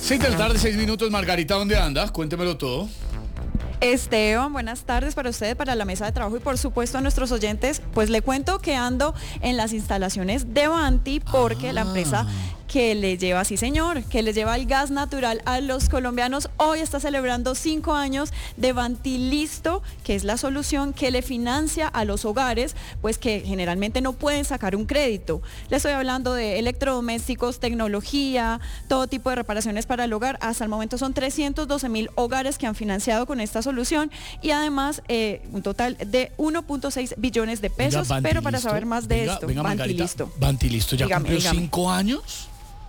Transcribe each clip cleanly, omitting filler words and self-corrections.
6 de la tarde, 6 minutos. Margarita, ¿dónde andas? Cuéntemelo todo. Esteban, buenas tardes para ustedes, para la mesa de trabajo y por supuesto a nuestros oyentes. Pues le cuento que ando en las instalaciones de Vanti porque la empresa que le lleva, sí señor, que le lleva el gas natural a los colombianos, hoy está celebrando 5 años de Vantilisto, que es la solución que le financia a los hogares, pues que generalmente no pueden sacar un crédito. Le estoy hablando de electrodomésticos, tecnología, todo tipo de reparaciones para el hogar. Hasta el momento son 312.000 hogares que han financiado con esta solución y además un total de 1.6 billones de pesos. Venga, pero para saber más de esto, venga, Vantilisto. Vantilisto ya Dígame, cumplió dígame. 5 años.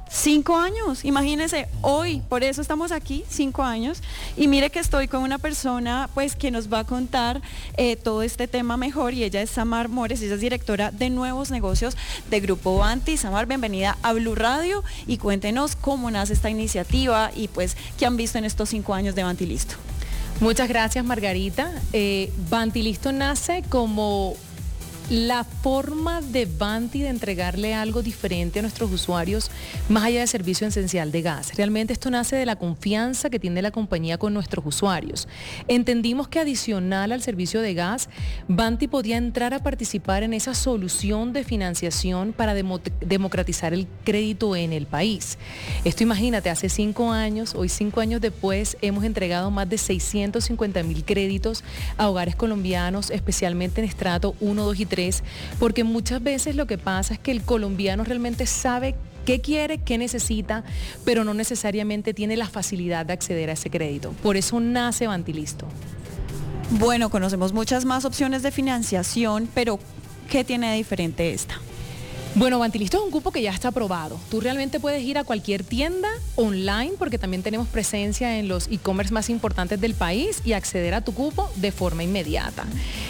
5 años, imagínense, hoy, por eso estamos aquí, 5 años, y mire que estoy con una persona pues que nos va a contar todo este tema mejor, y ella es Samar Mores, ella es directora de nuevos negocios de Grupo Vanti. Samar, bienvenida a Blue Radio y cuéntenos cómo nace esta iniciativa y pues qué han visto en estos 5 años de Vantilisto. Muchas gracias, Margarita. Vantilisto nace como la forma de Vanti de entregarle algo diferente a nuestros usuarios más allá del servicio esencial de gas. Realmente esto nace de la confianza que tiene la compañía con nuestros usuarios. Entendimos que adicional al servicio de gas, Vanti podía entrar a participar en esa solución de financiación para democratizar el crédito en el país. Esto imagínate, hace 5 años, hoy 5 años después, hemos entregado más de 650.000 créditos a hogares colombianos, especialmente en estrato 1, 2 y 3, porque muchas veces lo que pasa es que el colombiano realmente sabe qué quiere, qué necesita, pero no necesariamente tiene la facilidad de acceder a ese crédito. Por eso nace Vantilisto. Bueno, conocemos muchas más opciones de financiación, pero ¿qué tiene de diferente esta? Bueno, Vantilisto es un cupo que ya está aprobado. Tú realmente puedes ir a cualquier tienda online, porque también tenemos presencia en los e-commerce más importantes del país, y acceder a tu cupo de forma inmediata.